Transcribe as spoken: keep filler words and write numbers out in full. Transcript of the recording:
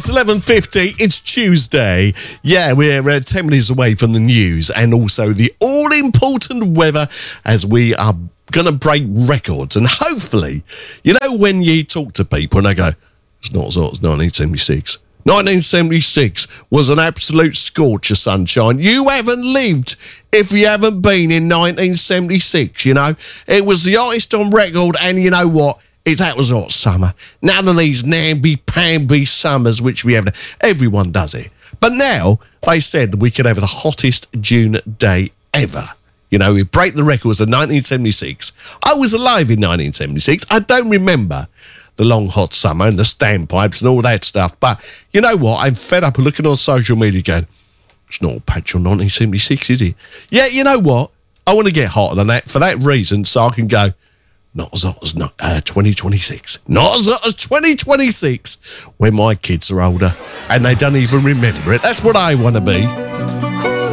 It's eleven fifty. It's Tuesday. Yeah, we're uh, ten minutes away from the news and also the all-important weather as we are going to break records. And hopefully, you know, when you talk to people and they go, it's not as hot as nineteen seventy-six. nineteen seventy-six was an absolute scorcher, sunshine. You haven't lived if you haven't been in nineteen seventy-six, you know. It was the hottest on record, and you know what? It, that was hot summer. None of these namby-pamby summers which we have. Everyone does it. But now, they said we could have the hottest June day ever. You know, we break the records of nineteen seventy-six. I was alive in nineteen seventy-six. I don't remember the long hot summer and the standpipes and all that stuff. But you know what? I'm fed up of looking on social media going, it's not a patch on nineteen seventy-six, is it? Yeah, you know what? I want to get hotter than that for that reason, so I can go, not as hot as not, uh, twenty twenty-six. Not as hot as twenty twenty-six when my kids are older and they don't even remember it. That's what I want to be.